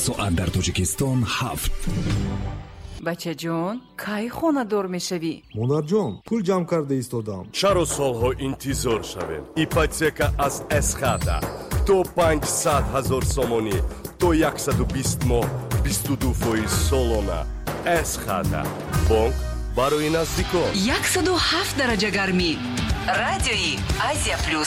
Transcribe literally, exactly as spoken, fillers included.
соат дар тоҷикистон ҳафт. бачаҷон, кай хонадор мешавӣ? монарҷон, пул ҷамъ карда истодам. чаро солҳо интизор шавем? ипотека аз эсхата то панҷсад ҳазор сомонӣ то яксаду бист моҳ бисту ду фоиз солона. эсхата бонк барои наздикон. яксаду ҳафт дараҷа гармӣ. радиои Азия плюс.